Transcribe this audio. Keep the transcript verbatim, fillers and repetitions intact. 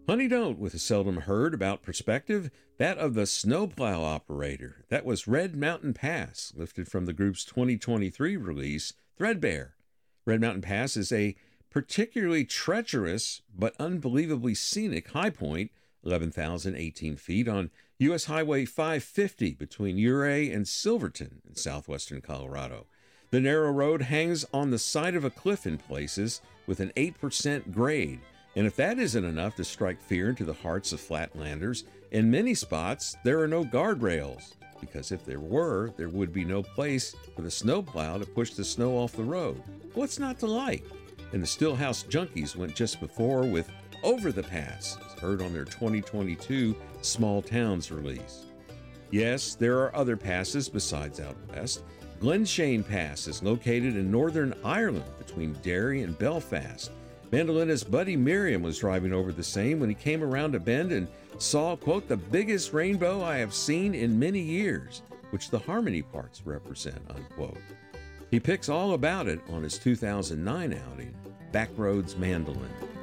Honey Don't with a seldom heard about perspective, that of the snowplow operator. That was Red Mountain Pass, lifted from the group's twenty twenty-three release, Threadbare. Red Mountain Pass is a particularly treacherous but unbelievably scenic high point, eleven thousand eighteen feet, on U S Highway five fifty between Ouray and Silverton in southwestern Colorado. The narrow road hangs on the side of a cliff in places with an eight percent grade. And if that isn't enough to strike fear into the hearts of flatlanders, in many spots there are no guardrails, because if there were, there would be no place for the snowplow to push the snow off the road. What's not to like? And the Stillhouse Junkies went just before with Over the Pass, as heard on their twenty twenty-two Small Towns release. Yes, there are other passes besides out west. Glenshane Pass is located in Northern Ireland between Derry and Belfast. Mandolinist Buddy Miriam was driving over the same when he came around a bend and saw, quote, the biggest rainbow I have seen in many years, which the harmony parts represent, unquote. He picks all about it on his two thousand nine outing, Backroads Mandolin.